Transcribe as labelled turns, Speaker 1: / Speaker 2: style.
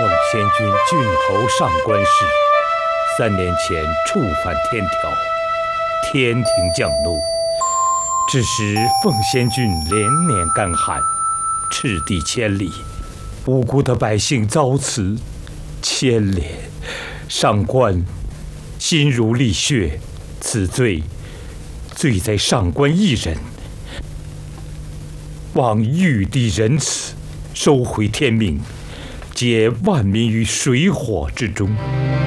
Speaker 1: 奉先君郡侯上官氏3年前触犯天条，天庭降怒，致使奉先郡连年干旱，赤地千里，无辜的百姓遭此牵连。上官心如沥血，此罪在上官一人。望玉帝仁慈，收回天命，解万民于水火之中。